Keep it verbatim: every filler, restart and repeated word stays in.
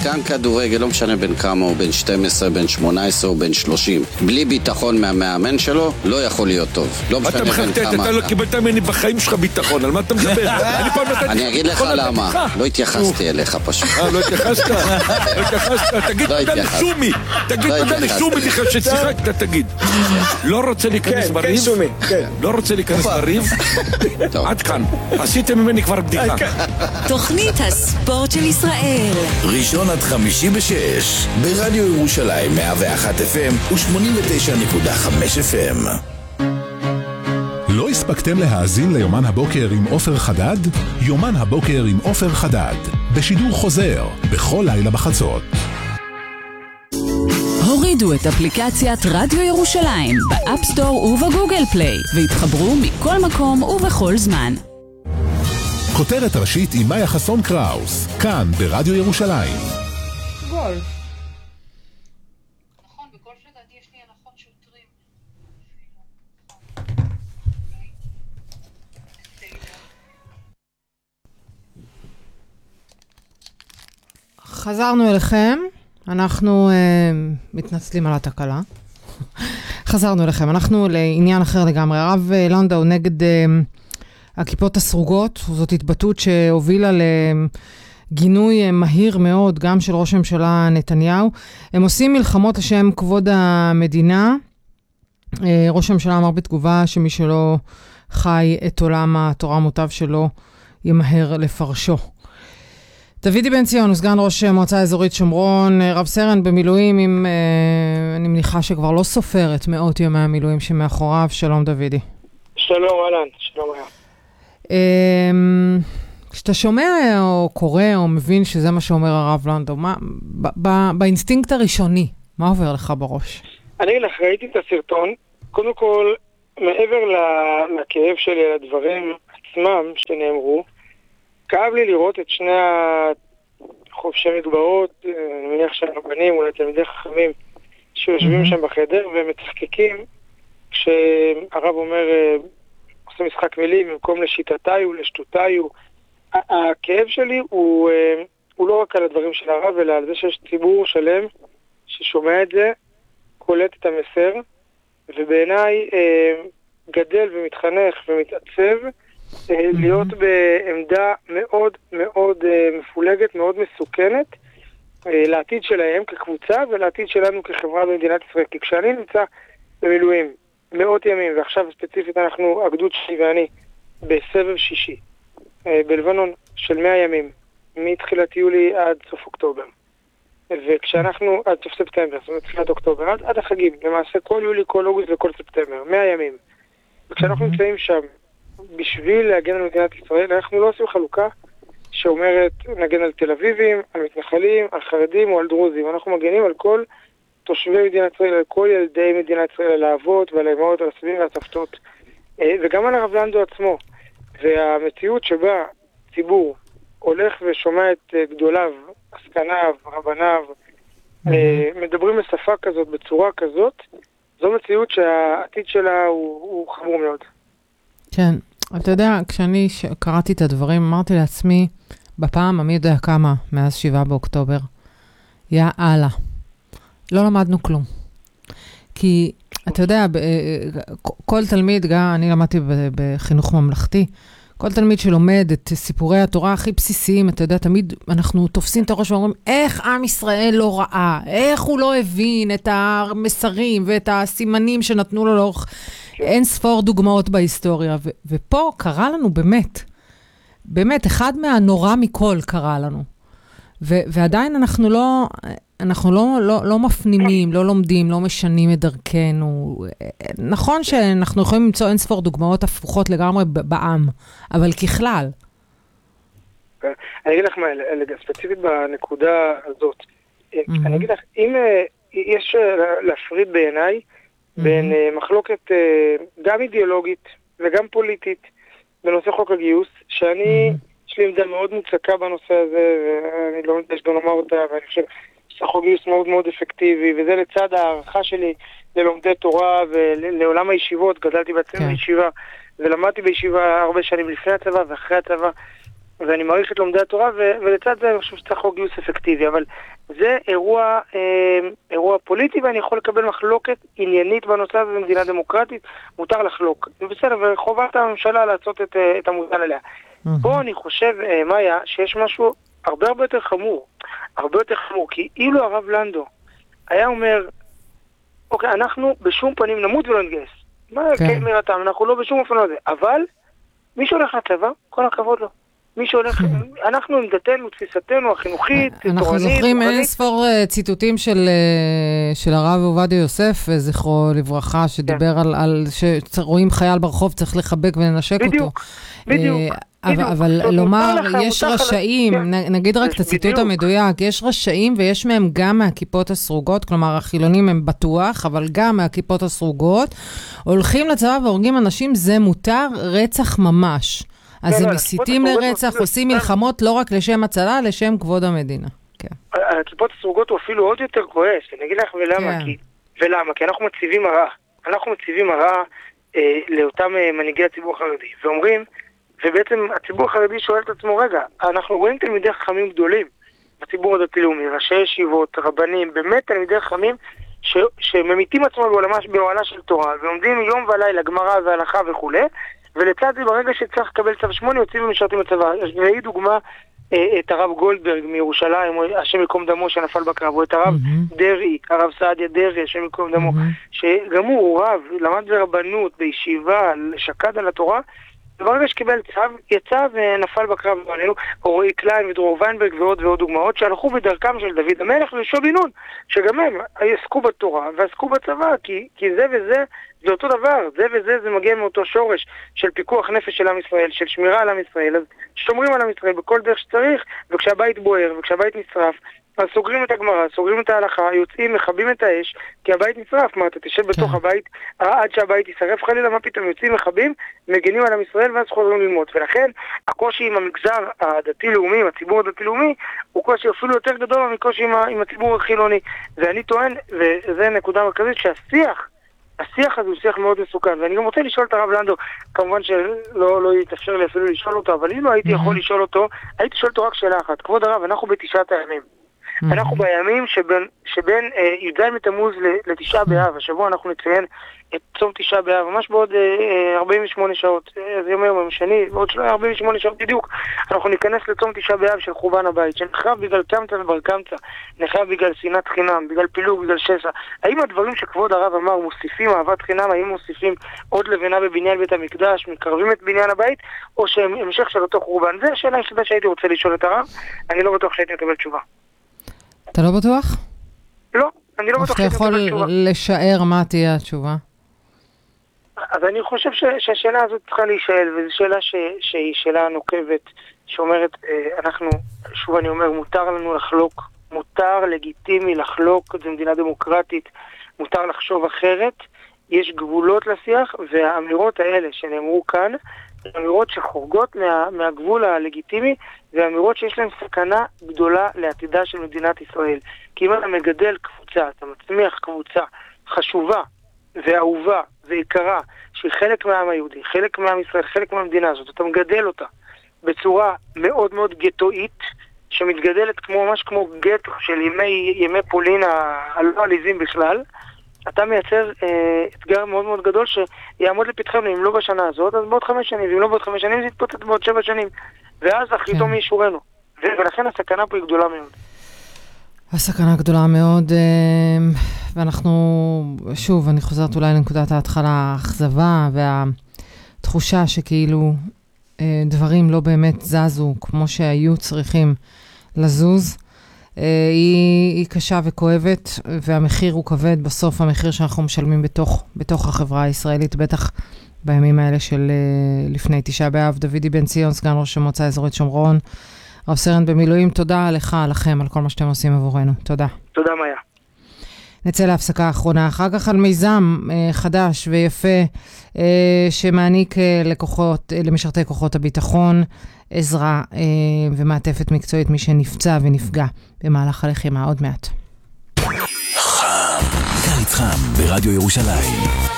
שחקן כדורגל, לא משנה בין כמה, הוא בין שתים עשרה, בין שמונה עשרה או בין שלושים, בלי ביטחון מהמאמן שלו, לא יכול להיות טוב. לא משנה בין כמה. אתה לא קיבלת ממני בחיים שלך ביטחון, על מה אתה מדבר? אני אגיד לך למה, לא התייחסתי אליך פשוט. אה, לא התייחסת? לא התייחסת? תגיד תודה לשומי, תגיד תודה לשומי בכלל ששיחקת, תגיד. לא רוצה להיכנס בריב? לא רוצה להיכנס בריב? עד כאן, עשיתם ממני כבר בדיחה. תוכנית הספורט של ישראל, ראשון עד חמישי בשש ברדיו ירושלים מאה ואחת אף אם ו-שמונים ותשע נקודה חמש אף אם. לא הספקתם להאזין ליומן הבוקר עם עופר חדד? יומן הבוקר עם עופר חדד בשידור חוזר בכל לילה בחצות. הורידו את אפליקציית רדיו ירושלים באפסטור ובגוגל פליי והתחברו מכל מקום ובכל זמן. כותרת ראשית עם מאיה חסון קראוס, כאן ברדיו ירושלים. גול. נכון, בגול שלדעתי יש לי הנחות שוטרים. חזרנו אליכם, אנחנו uh, מתנצלים על התקלה. חזרנו אליכם, אנחנו לעניין אחר לגמרי. הרב לנדאו נגד uh, הכיפות הסרוגות, זאת התבטאות שהובילה לגינוי מהיר מאוד, גם של ראש הממשלה נתניהו. הם עושים מלחמות לשם כבוד המדינה. Uh, ראש הממשלה אמר בתגובה שמי שלא חי את עולם התורה המוטב שלו ימהר לפרשו. דוידי בן ציון הוא סגן ראש מועצה אזורית שומרון, רב סרן במילואים, עם, אה, אני מניחה שכבר לא סופר את מאות ימי המילואים שמאחוריו. שלום דוידי. שלום אלן, שלום היה. אה, כשאתה שומע או קורא או מבין שזה מה שאומר הרב לנדאו, מה, ב, ב, באינסטינקט הראשוני, מה עובר לך בראש? אני לך ראיתי את הסרטון, קודם כל, מעבר לכאב שלי על הדברים עצמם שנאמרו, כאב לי לראות את שני החובשי מגבעות, אני מניח שהרבנים, אולי תלמידי חכמים, שיושבים mm-hmm. שם בחדר ומצחקקים, כשהרב אומר, עושה משחק מילים, במקום לשיטתיו, לשטותיו. הכאב שלי הוא, הוא לא רק על הדברים של הרב, אלא על זה שיש ציבור שלם ששומע את זה, קולט את המסר, ובעיניי גדל ומתחנך ומתעצב, להיות בעמדה מאוד מאוד מפולגת, מאוד מסוכנת, לעתיד שלהם כקבוצה ולעתיד שלנו כחברה במדינת ישראל. כי כשאני נמצא במילואים מאות ימים, ועכשיו ספציפית אנחנו, הגדוד שלי ואני, בסבב שישי, בלבנון של מאה ימים, מתחילת יולי עד סוף אוקטובר. וכשאנחנו, עד סוף ספטמבר, זאת אומרת, תחילת אוקטובר, עד, עד החגים, למעשה כל יולי, כל אוגוסט וכל ספטמבר, מאה ימים. וכשאנחנו נמצאים שם, בשביל להגן על מדינת ישראל, אנחנו לא עושים חלוקה שאומרת נגן על תל אביבים, על מתנחלים, על חרדים או על דרוזים. אנחנו מגנים על כל תושבי מדינת ישראל, על כל ילדי מדינת ישראל, על האבות ועל האמהות, על הסבים והסבתות, וגם על הרב לנדאו עצמו. והמציאות שבה ציבור הולך ושומע את גדוליו, עסקניו, רבניו, מדברים בשפה כזאת, בצורה כזאת, זו מציאות שהעתיד שלה הוא, הוא חמור מאוד. כן, אתה יודע, כשאני קראתי את הדברים, אמרתי לעצמי, בפעם, מי יודע כמה, מאז שבעה באוקטובר, יא אללה, לא למדנו כלום. כי, אתה יודע, כל תלמיד, גם אני למדתי בחינוך ממלכתי, כל תלמיד שלומד את סיפורי התורה הכי בסיסיים, אתה יודע, תמיד אנחנו תופסים את הראש ואומרים, איך עם ישראל לא ראה, איך הוא לא הבין את המסרים ואת הסימנים שנתנו לו לאורך אין ספור דוגמאות בהיסטוריה. ו- ופה קרה לנו באמת, באמת, אחד מהנורא מכל קרה לנו. ו- ועדיין אנחנו לא, אנחנו לא, לא, לא מפנימים, לא לומדים, לא משנים את דרכנו. נכון שאנחנו יכולים למצוא אין ספור דוגמאות הפוכות לגמרי בעם, אבל ככלל. אני אגיד לך מה, ספציפית בנקודה הזאת, אני אגיד לך, אם יש להפריד בעיניי, בין מחלוקת גם אידיאולוגית וגם פוליטית בנושא חוק הגיוס, שאני, יש לי עמדה מאוד מוצקה בנושא הזה, ואני לא מתבייש לומר אותה, ואני חושב שחוק גיוס מאוד מאוד אפקטיבי, וזה לצד הערכה שלי ללומדי תורה ולעולם הישיבות. גדלתי בעצמי בישיבה, ולמדתי בישיבה הרבה שנים לפני הצבא ואחרי הצבא. ואני מעריך את לומדי התורה, ו- ולצד זה אני חושב שצריך חוק גיוס אפקטיבי, אבל זה אירוע, אה, אירוע פוליטי, ואני יכול לקבל מחלוקת עניינית בנושא הזה במדינה דמוקרטית, מותר לחלוק. בסדר, וחובת הממשלה לעשות את, את המוטל עליה. Mm-hmm. פה אני חושב, אה, מאיה, שיש משהו הרבה הרבה יותר חמור, הרבה יותר חמור, כי אילו הרב לנדו היה אומר, אוקיי, אנחנו בשום פנים נמות ולא נתגייס. מה, כן, מרתם, אנחנו לא בשום אופן לא זה. אבל, מי שהולך לצבא, כל הכבוד לו. מי שהולך, אנחנו עמדתנו, תפיסתנו, החינוכית, תורנית. אנחנו זוכרים אין ספור ציטוטים של הרב עובדיה יוסף, זכרו לברכה, שדיבר על שרואים חייל ברחוב, צריך לחבק ולנשק אותו. בדיוק, בדיוק. אבל לומר, יש רשעים, נגיד רק את הציטוט המדויק, יש רשעים ויש מהם גם מהכיפות הסרוגות, כלומר החילונים הם בטוח, אבל גם מהכיפות הסרוגות, הולכים לצבא והורגים אנשים, זה מותר רצח ממש. אז הם מסיתים לרצח, עושים מלחמות לא רק לשם הצלה, לשם כבוד המדינה. הכיפות הסרוגות הוא אפילו עוד יותר כועס, אני אגיד לך ולמה, ולמה, כי אנחנו מציבים מראה, אנחנו מציבים מראה לאותם מנהיגי הציבור החרדי, ואומרים, ובעצם הציבור החרדי שואל את עצמו, רגע, אנחנו רואים תלמידי חכמים גדולים בציבור הדתי-לאומי, ראשי ישיבות, רבנים, באמת תלמידי חכמים ש, שממיתים עצמם בעולמה, בעולה של תורה, ועומדים יום ולילה, גמרא והלכה וכו', ולצד זה ברגע שצריך לקבל צו שמונה, יוצאים ומשרתים בצבא. והיא דוגמה את הרב גולדברג מירושלים, השם יקום דמו שנפל בקרב, או את הרב mm-hmm. דרעי, הרב סעדיה דרעי, השם יקום דמו, mm-hmm. שגם הוא, הוא רב, למד ברבנות, בישיבה, שקד על התורה, וברגע שקיבל צו, יצא ונפל בקרב עלינו, רועי קליין ודרור ויינברג ועוד ועוד דוגמאות שהלכו בדרכם של דוד המלך ושול בן נון, שגם הם עסקו בתורה ועסקו בצבא, כי, כי זה וזה זה אותו דבר, זה וזה זה מגיע מאותו שורש של פיקוח נפש של עם ישראל, של שמירה על עם ישראל, אז שומרים על עם ישראל בכל דרך שצריך, וכשהבית בוער וכשהבית נשרף, אז סוגרים את הגמרא, סוגרים את ההלכה, יוצאים, מכבים את האש, כי הבית נשרף, מה, אתה תשב בתוך הבית, עד שהבית יישרף חלילה, מה פתאום יוצאים, מכבים, מגנים על עם ישראל, ואז חוזרים ללמוד. ולכן, הקושי עם המגזר הדתי-לאומי, עם הציבור הדתי-לאומי, הוא קושי אפילו יותר גדול מקושי עם, עם הציבור החילוני. ואני טוען, וזה נקודה מרכזית, שהשיח, השיח הזה הוא שיח מאוד מסוכן, ואני גם רוצה לשאול את הרב לנדו, כמובן שלא לא יתאפשר לי אפילו לשאול אותו, אבל אם לא הייתי יכול לשאול אותו, הייתי שואל אותו רק שאלה אחת. כבוד הרב, אנחנו בתשעת הימים. אנחנו בימים שבין, שבין אה, י"ז בתמוז לתשעה באב, השבוע אנחנו נציין את צום תשעה באב, ממש בעוד אה, ארבעים ושמונה שעות, אה, זה יום יום שני, בעוד ארבעים ושמונה שעות בדיוק, אנחנו ניכנס לצום תשעה באב של חורבן הבית, שנחרב בגלל קמצא ובר קמצא, נחרב בגלל שנאת חינם, בגלל פילוג, בגלל שסע. האם הדברים שכבוד הרב אמר מוסיפים אהבת חינם, האם מוסיפים עוד לבנה בבניין בית המקדש, מקרבים את בניין הבית, או שהם המשך של אותו חורבן? זה השאלה היחידה שהייתי רוצה לשאול את הרב, אני לא בטוח שהייתי מקבל תשובה. אתה לא בטוח? לא, אני לא בטוח. אתה יכול לשער מה תהיה התשובה? אז אני חושב ש, שהשאלה הזאת צריכה להישאל, וזו שאלה ש, שהיא שאלה נוקבת, שאומרת, אנחנו, שוב אני אומר, מותר לנו לחלוק, מותר לגיטימי לחלוק, זו מדינה דמוקרטית, מותר לחשוב אחרת, יש גבולות לשיח, והאמירות האלה שנאמרו כאן, אמירות שחורגות מה, מהגבול הלגיטימי, ואמירות שיש להן סכנה גדולה לעתידה של מדינת ישראל. כי אם אתה מגדל קבוצה, אתה מצמיח קבוצה חשובה ואהובה ויקרה, שהיא חלק מהעם היהודי, חלק מהעם ישראל, חלק מהמדינה הזאת, אתה מגדל אותה בצורה מאוד מאוד גטואית, שמתגדלת כמו, ממש כמו גטו של ימי, ימי פולין הלא עליזים בכלל, אתה מייצר אה, אתגר מאוד מאוד גדול שיעמוד לפתחנו, אם לא בשנה הזאת, אז בעוד חמש שנים, ואם לא בעוד חמש שנים, זה יתפוצץ בעוד שבע שנים. ואז אחריתו מי ישורנו. ולכן הסכנה פה היא גדולה מאוד. הסכנה גדולה מאוד, אה, ואנחנו, שוב, אני חוזרת אולי לנקודת ההתחלה, האכזבה והתחושה שכאילו אה, דברים לא באמת זזו כמו שהיו צריכים לזוז. היא, היא קשה וכואבת, והמחיר הוא כבד, בסוף המחיר שאנחנו משלמים בתוך, בתוך החברה הישראלית, בטח בימים האלה של לפני תשעה באב. דודי בן ציון, סגן ראש המועצה האזורית שומרון, רב סרן במילואים, תודה לך, לכם, על כל מה שאתם עושים עבורנו. תודה. תודה, מאיה. נצא להפסקה האחרונה, אחר כך על מיזם אה, חדש ויפה, אה, שמעניק אה, לקוחות, אה, למשרתי כוחות הביטחון, עזרה אה, ומעטפת מקצועית מי שנפצע ונפגע במהלך הלחימה. עוד מעט. חם, קיץ חם ברדיו ירושלים.